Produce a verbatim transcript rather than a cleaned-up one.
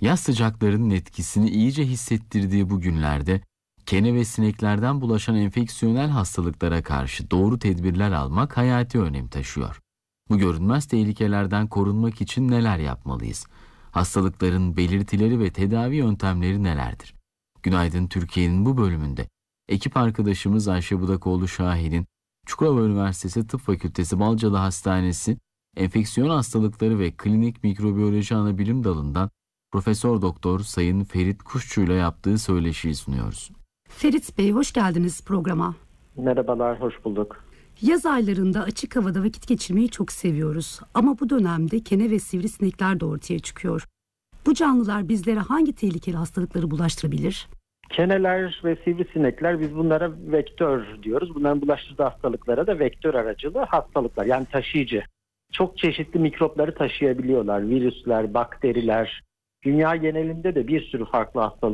Yaz sıcaklarının etkisini iyice hissettirdiği bu günlerde kene ve sineklerden bulaşan enfeksiyonel hastalıklara karşı doğru tedbirler almak hayati önem taşıyor. Bu görünmez tehlikelerden korunmak için neler yapmalıyız? Hastalıkların belirtileri ve tedavi yöntemleri nelerdir? Günaydın Türkiye'nin bu bölümünde ekip arkadaşımız Ayşe Budakoğlu Şahin'in Çukurova Üniversitesi Tıp Fakültesi Balcalı Hastanesi Enfeksiyon Hastalıkları ve Klinik Mikrobiyoloji Anabilim Dalı'ndan Profesör Doktor Sayın Ferit Kuşçu ile yaptığı söyleşiyi sunuyoruz. Ferit Bey, hoş geldiniz programa. Merhabalar, hoş bulduk. Yaz aylarında açık havada vakit geçirmeyi çok seviyoruz. Ama bu dönemde kene ve sivrisinekler de ortaya çıkıyor. Bu canlılar bizlere hangi tehlikeli hastalıkları bulaştırabilir? Keneler ve sivrisinekler, biz bunlara vektör diyoruz. Bunların bulaştırdığı hastalıklara da vektör aracılığı hastalıklar, yani taşıyıcı. Çok çeşitli mikropları taşıyabiliyorlar. Virüsler, bakteriler. Dünya genelinde de bir sürü farklı hastalık